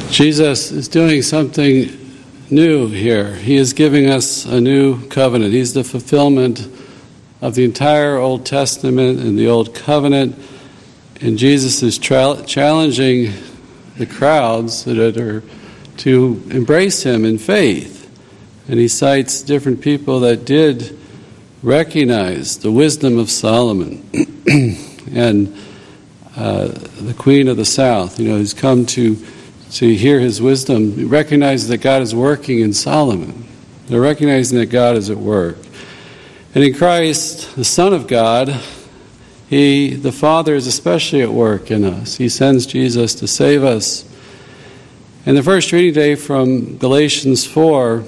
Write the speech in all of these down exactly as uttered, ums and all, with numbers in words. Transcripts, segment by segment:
Jesus is doing something new here. He is giving us a new covenant. He's the fulfillment of the entire Old Testament and the Old Covenant. And Jesus is tra- challenging the crowds that are to embrace him in faith. And he cites different people that did recognize the wisdom of Solomon and uh, the Queen of the South, you know, who's come to to hear his wisdom. He recognizes that God is working in Solomon. They're recognizing that God is at work. And in Christ, the Son of God, He, the Father, is especially at work in us. He sends Jesus to save us. And the first reading today from Galatians four,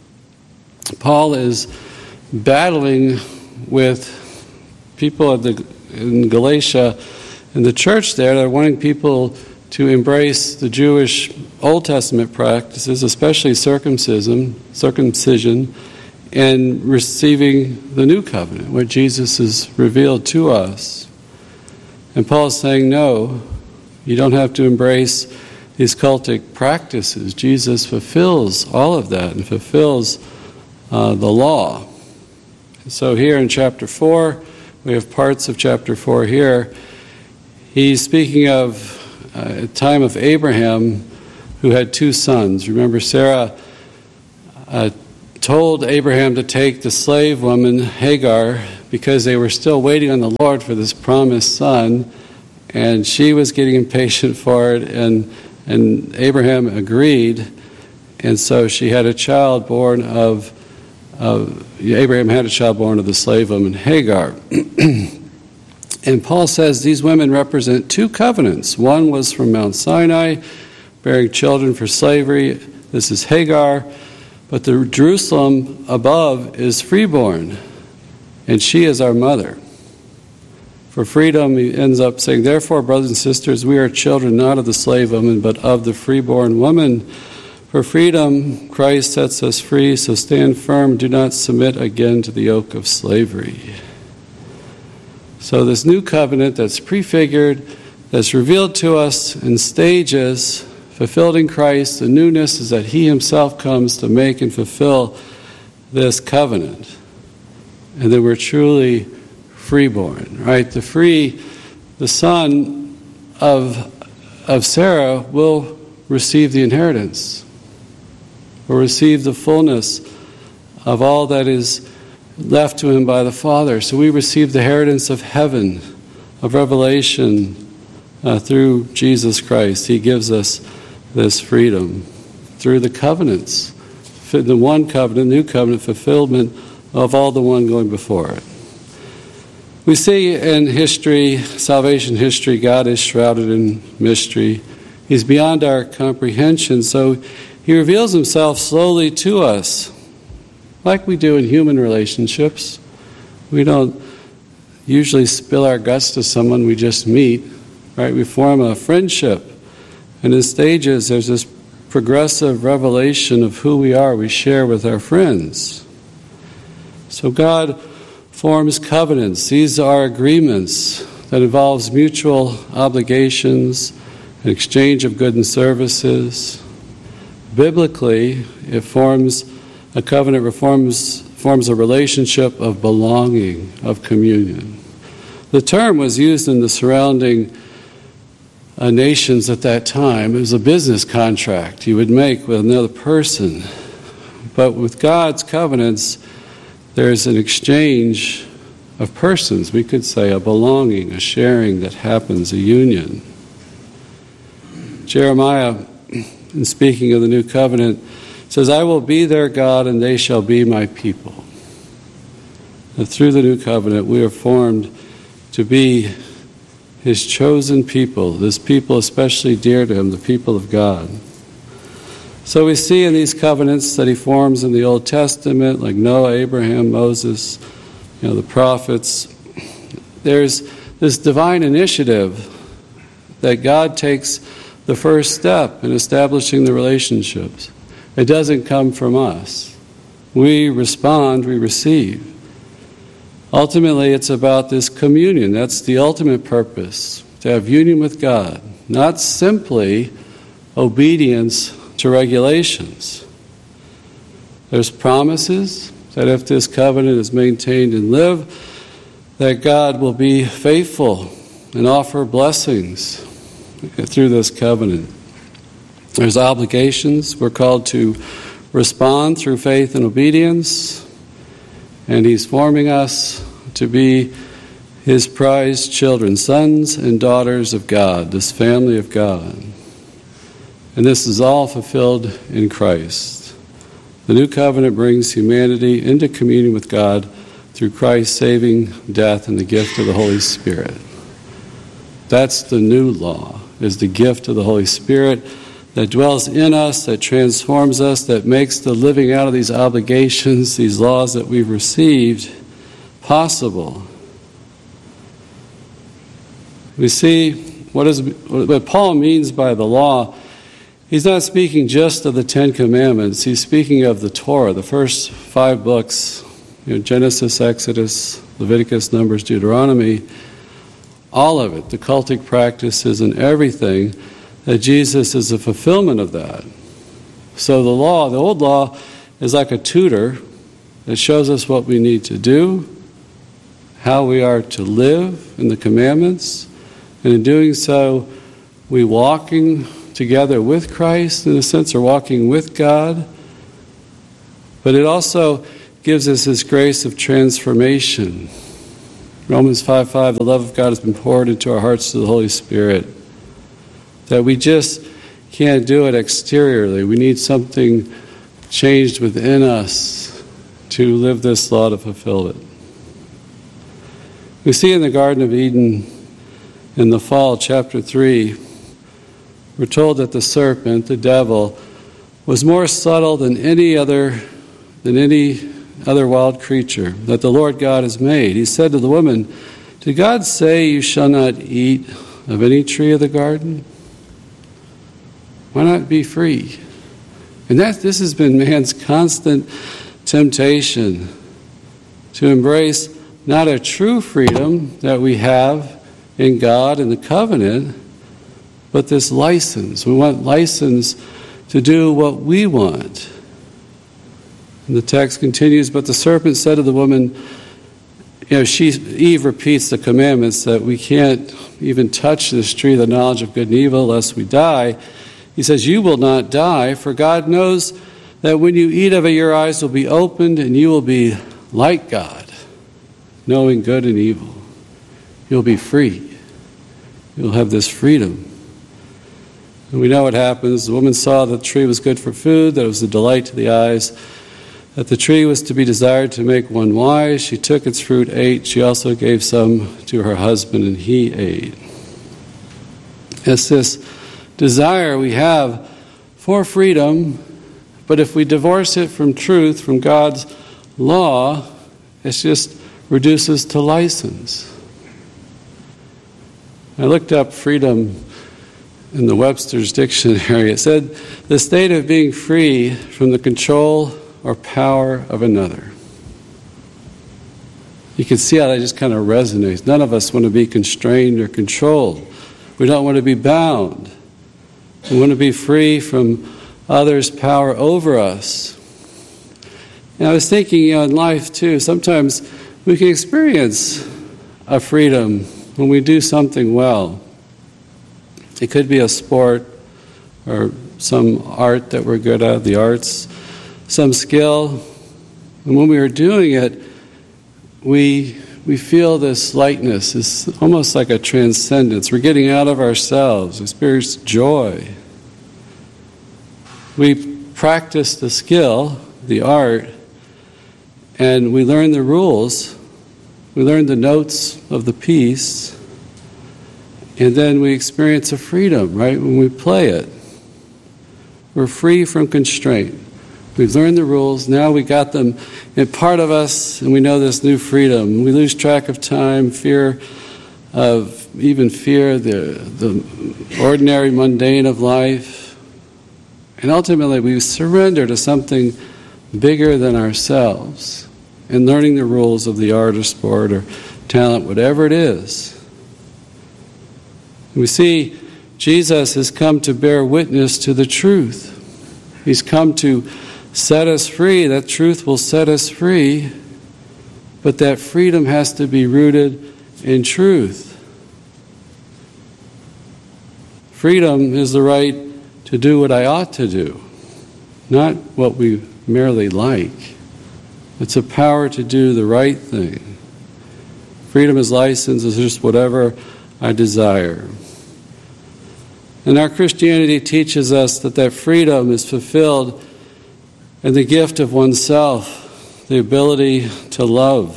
Paul is battling with people of the, in Galatia, in the church there, they're wanting people to embrace the Jewish Old Testament practices, especially circumcision, circumcision, and receiving the new covenant, where Jesus is revealed to us. And Paul's saying, no, you don't have to embrace these cultic practices. Jesus fulfills all of that and fulfills uh, the law. And so here in chapter four, we have parts of chapter four here. He's speaking of uh, a time of Abraham, who had two sons. Remember, Sarah uh, told Abraham to take the slave woman, Hagar, because they were still waiting on the Lord for this promised son, and she was getting impatient for it, and, and Abraham agreed, and so she had a child born of, of Abraham had a child born of the slave woman, Hagar. And Paul says these women represent two covenants. One was from Mount Sinai, bearing children for slavery. This is Hagar. But the Jerusalem above is freeborn, and she is our mother. For freedom, he ends up saying, therefore, brothers and sisters, we are children not of the slave woman, but of the freeborn woman. For freedom, Christ sets us free, so stand firm, do not submit again to the yoke of slavery. So this new covenant that's prefigured, that's revealed to us in stages, fulfilled in Christ, the newness is that He Himself comes to make and fulfill this covenant. And then we're truly freeborn, right? The free, the son of, of Sarah will receive the inheritance, will receive the fullness of all that is left to him by the Father. So we receive the inheritance of heaven, of revelation uh, through Jesus Christ. He gives us this freedom through the covenants, the one covenant, new covenant fulfillment of all the one going before it. We see in history, salvation history, God is shrouded in mystery. He's beyond our comprehension, so He reveals Himself slowly to us, like we do in human relationships. We don't usually spill our guts to someone we just meet, right? We form a friendship. And in stages, there's this progressive revelation of who we are we share with our friends. So God forms covenants. These are agreements that involves mutual obligations, an exchange of goods and services. Biblically, it forms a covenant reforms, forms a relationship of belonging, of communion. The term was used in the surrounding uh, nations at that time. It was a business contract you would make with another person. But with God's covenants, there's an exchange of persons. We could say a belonging, a sharing that happens, a union. Jeremiah, in speaking of the new covenant, says, I will be their God and they shall be my people. And through the new covenant, we are formed to be His chosen people, this people especially dear to Him, the people of God. So we see in these covenants that He forms in the Old Testament, like Noah, Abraham, Moses, you know, the prophets, there's this divine initiative that God takes the first step in establishing the relationships. It doesn't come from us. We respond, we receive. Ultimately, it's about this communion. That's the ultimate purpose, to have union with God. Not simply obedience to regulations. There's promises that if this covenant is maintained and lived, that God will be faithful and offer blessings through this covenant. There's obligations. We're called to respond through faith and obedience, and He's forming us to be His prized children, sons and daughters of God, this family of God. And this is all fulfilled in Christ. The new covenant brings humanity into communion with God through Christ's saving death and the gift of the Holy Spirit. That's the new law, is the gift of the Holy Spirit that dwells in us, that transforms us, that makes the living out of these obligations, these laws that we've received, possible. We see what is what Paul means by the law. He's not speaking just of the Ten Commandments. He's speaking of the Torah, the first five books, you know, Genesis, Exodus, Leviticus, Numbers, Deuteronomy, all of it, the cultic practices and everything, that Jesus is a fulfillment of that. So the law, the old law, is like a tutor that shows us what we need to do, how we are to live in the commandments, and in doing so, we walking together with Christ, in a sense, or walking with God. But it also gives us this grace of transformation. Romans five five, the love of God has been poured into our hearts through the Holy Spirit. That we just can't do it exteriorly. We need something changed within us to live this law, to fulfill it. We see in the Garden of Eden in the fall, chapter three, we're told that the serpent, the devil, was more subtle than any other than any other wild creature that the Lord God has made. He said to the woman, "Did God say you shall not eat of any tree of the garden? Why not be free?" And that this has been man's constant temptation, to embrace not a true freedom that we have in God and the covenant, but this license. We want license to do what we want. And the text continues, "But the serpent said to the woman," you know, she, Eve repeats the commandments that we can't even touch this tree of the knowledge of good and evil lest we die. He says, "You will not die, for God knows that when you eat of it, your eyes will be opened and you will be like God, knowing good and evil." You'll be free. You'll have this freedom. And we know what happens. The woman saw that the tree was good for food, that it was a delight to the eyes, that the tree was to be desired to make one wise. She took its fruit, ate. She also gave some to her husband, and he ate. It's this desire we have for freedom, but if we divorce it from truth, from God's law, it just reduces to license. I looked up freedom in the Webster's Dictionary. It said, "the state of being free from the control or power of another." You can see how that just kind of resonates. None of us want to be constrained or controlled. We don't want to be bound. We want to be free from others' power over us. And I was thinking, you know, in life too, sometimes we can experience a freedom when we do something well. It could be a sport or some art that we're good at, the arts, some skill. And when we are doing it, we we feel this lightness. It's almost like a transcendence. We're getting out of ourselves. We experience joy. We practice the skill, the art, and we learn the rules. We learn the notes of the piece. And then we experience a freedom, right, when we play it. We're free from constraint. We've learned the rules. Now we got them in part of us, and we know this new freedom. We lose track of time, fear of, even fear, the, the ordinary, mundane of life. And ultimately we surrender to something bigger than ourselves in learning the rules of the art or sport or talent, whatever it is. We see Jesus has come to bear witness to the truth. He's come to set us free. That truth will set us free, but that freedom has to be rooted in truth. Freedom is the right to do what I ought to do, not what we merely like. It's a power to do the right thing. Freedom is license, is just whatever I desire. And our Christianity teaches us that that freedom is fulfilled in the gift of oneself, the ability to love,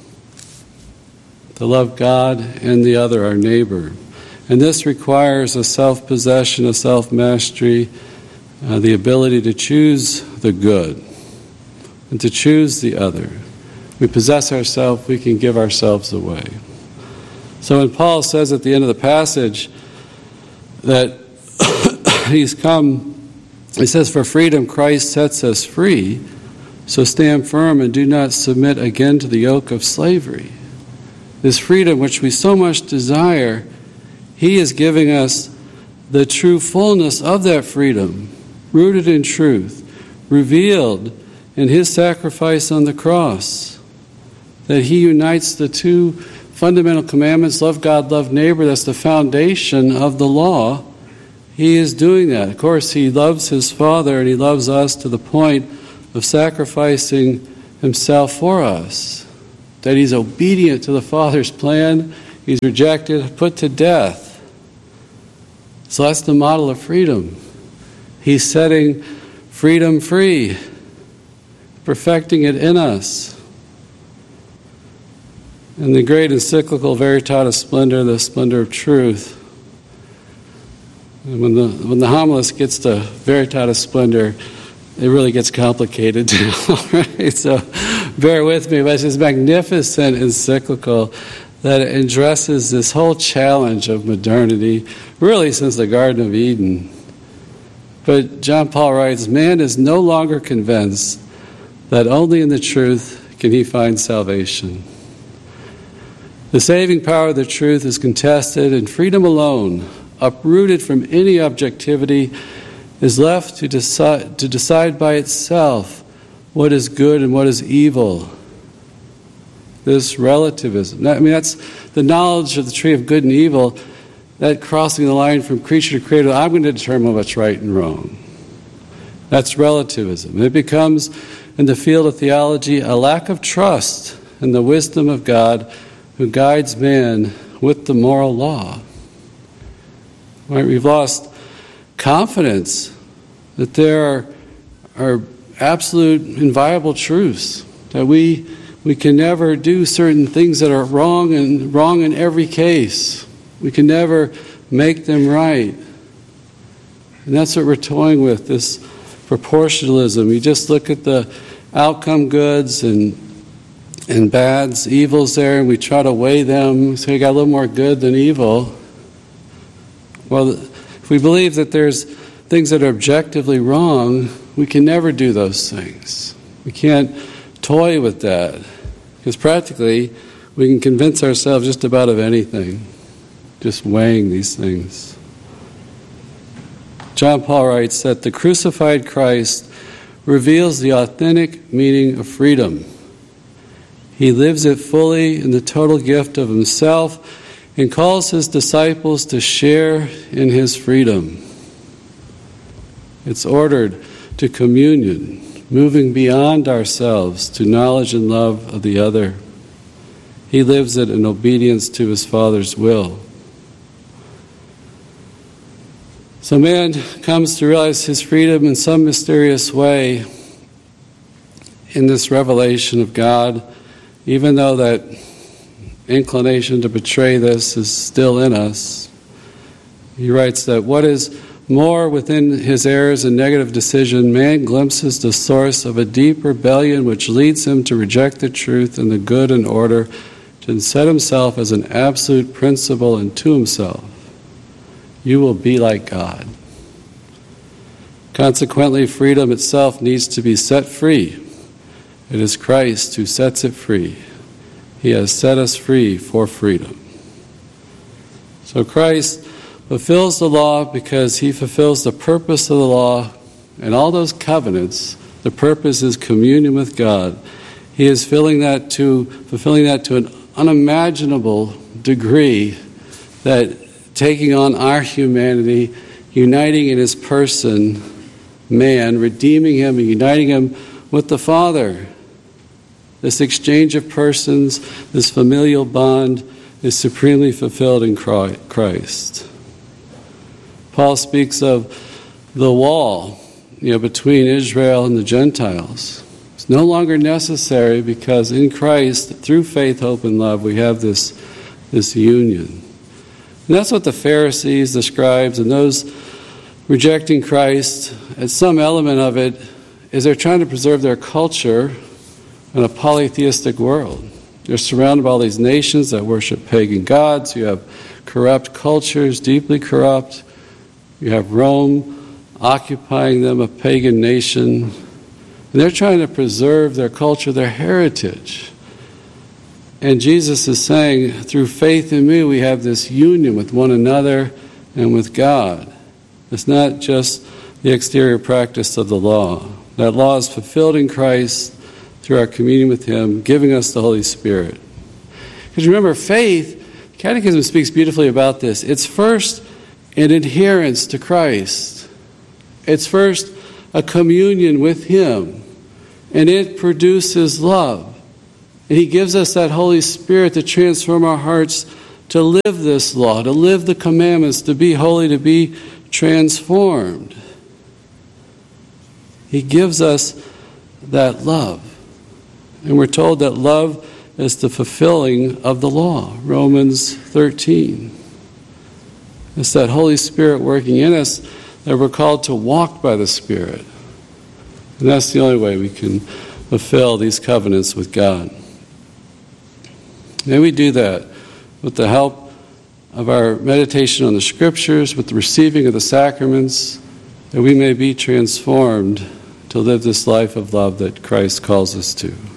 to love God and the other, our neighbor. And this requires a self-possession, a self-mastery, uh, the ability to choose the good and to choose the other. We possess ourselves, we can give ourselves away. So when Paul says at the end of the passage that he's come, he says, for freedom Christ sets us free, so stand firm and do not submit again to the yoke of slavery. This freedom which we so much desire, he is giving us the true fullness of that freedom, rooted in truth, revealed in his sacrifice on the cross, that he unites the two fundamental commandments, love God, love neighbor. That's the foundation of the law. He is doing that. Of course, he loves his Father and he loves us to the point of sacrificing himself for us, that he's obedient to the Father's plan. He's rejected, put to death. So that's the model of freedom. He's setting freedom free, perfecting it in us. In the great encyclical Veritatis Splendor, the Splendor of Truth, and when the when the homilist gets to Veritatis Splendor, it really gets complicated too. Right? So bear with me, but it's this magnificent encyclical that addresses this whole challenge of modernity, really since the Garden of Eden. But John Paul writes, man is no longer convinced that only in the truth can he find salvation. The saving power of the truth is contested, and freedom alone, uprooted from any objectivity, is left to decide, to decide by itself what is good and what is evil. This relativism. I mean, that's the knowledge of the tree of good and evil, that crossing the line from creature to creator. I'm going to determine what's right and wrong. That's relativism. It becomes, in the field of theology, a lack of trust in the wisdom of God who guides man with the moral law. Right? We've lost confidence that there are, are absolute inviolable truths, that we we can never do certain things that are wrong and wrong in every case. We can never make them right. And that's what we're toying with, this proportionalism. You just look at the outcome goods and and bads, evils there, and we try to weigh them, so you got a little more good than evil. Well, if we believe that there's things that are objectively wrong, we can never do those things. We can't toy with that, because practically we can convince ourselves just about of anything, just weighing these things. John Paul writes that the crucified Christ reveals the authentic meaning of freedom. He lives it fully in the total gift of himself and calls his disciples to share in his freedom. It's ordered to communion, moving beyond ourselves to knowledge and love of the other. He lives it in obedience to his Father's will. So man comes to realize his freedom in some mysterious way in this revelation of God, even though that inclination to betray this is still in us. He writes that what is more within his errors and negative decision, man glimpses the source of a deep rebellion which leads him to reject the truth and the good in order to set himself as an absolute principle and to himself. You will be like God. Consequently, freedom itself needs to be set free. It is Christ who sets it free. He has set us free for freedom. So Christ fulfills the law because he fulfills the purpose of the law and all those covenants. The purpose is communion with God. He is filling that to, fulfilling that to an unimaginable degree, that taking on our humanity, uniting in his person man, redeeming him and uniting him with the Father. This exchange of persons, this familial bond, is supremely fulfilled in Christ. Paul speaks of the wall, you know, between Israel and the Gentiles. It's no longer necessary because in Christ, through faith, hope, and love, we have this, this union. And that's what the Pharisees, the scribes, and those rejecting Christ, as some element of it, is they're trying to preserve their culture in a polytheistic world. They're surrounded by all these nations that worship pagan gods. You have corrupt cultures, deeply corrupt. You have Rome occupying them, a pagan nation. And they're trying to preserve their culture, their heritage. And Jesus is saying, through faith in me, we have this union with one another and with God. It's not just the exterior practice of the law. That law is fulfilled in Christ through our communion with him, giving us the Holy Spirit. Because remember, faith, the Catechism speaks beautifully about this. It's first an adherence to Christ. It's first a communion with him. And it produces love. And he gives us that Holy Spirit to transform our hearts to live this law, to live the commandments, to be holy, to be transformed. He gives us that love. And we're told that love is the fulfilling of the law, Romans thirteen. It's that Holy Spirit working in us that we're called to walk by the Spirit. And that's the only way we can fulfill these covenants with God. And we do that with the help of our meditation on the Scriptures, with the receiving of the sacraments, that we may be transformed to live this life of love that Christ calls us to.